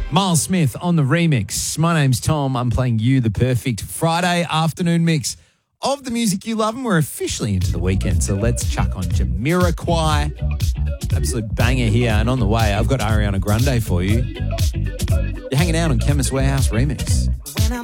Miles Smith on the remix. My name's Tom. I'm playing you the perfect Friday afternoon mix of the music you love, and we're officially into the weekend, so let's chuck on Jamiroquai. Absolute banger here, and on the way, I've got Ariana Grande for you. You're hanging out on Chemist Warehouse Remix.